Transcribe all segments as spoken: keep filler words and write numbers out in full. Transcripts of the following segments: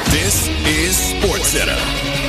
This is SportsCenter.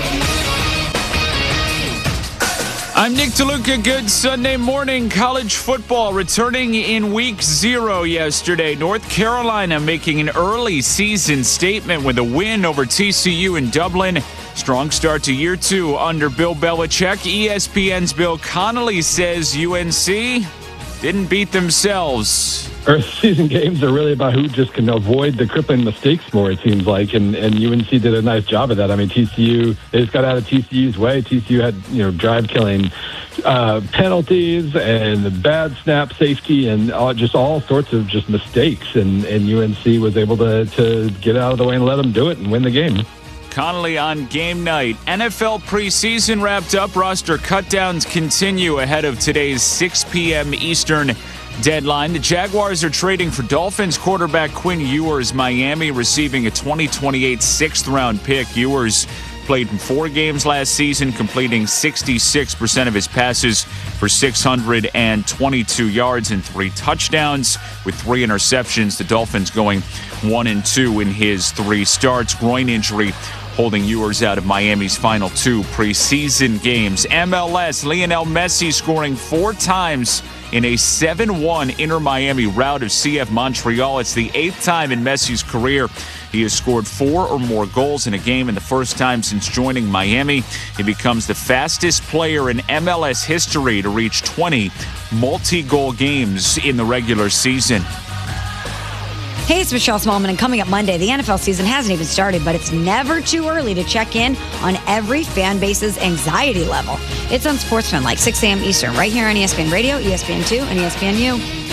I'm Nick DeLuca. Good Sunday morning. College football returning in week zero yesterday. North Carolina making an early season statement with a win over T C U in Dublin. Strong start to year two under Bill Belichick. E S P N's Bill Connolly says U N C didn't beat themselves. Early season games are really about who just can avoid the crippling mistakes more, it seems like, and, and U N C did a nice job of that. I mean, T C U, they just got out of T C U's way. T C U had, you know, drive-killing uh, penalties and bad snap safety and all, just all sorts of just mistakes, and, and U N C was able to, to get out of the way and let them do it and win the game. Connolly on game night. N F L preseason wrapped up. Roster cutdowns continue ahead of today's six p.m. Eastern deadline. The Jaguars are trading for Dolphins quarterback Quinn Ewers. Miami receiving a twenty twenty-eight sixth-round pick. Ewers played in four games last season, completing sixty-six percent of his passes for six hundred twenty-two yards and three touchdowns with three interceptions. The Dolphins going one and two in his three starts. Groin injury holding Ewers out of Miami's final two preseason games. M L S, Lionel Messi scoring four times in a seven one Inter-Miami rout of C F Montreal. It's the eighth time in Messi's career he has scored four or more goals in a game, and the first time since joining Miami. He becomes the fastest player in M L S history to reach twenty multi-goal games in the regular season. Hey, it's Michelle Smallman, and coming up Monday, the N F L season hasn't even started, but it's never too early to check in on every fan base's anxiety level. It's on SportsFan, like six a.m. Eastern, right here on E S P N Radio, E S P N two, and E S P N U.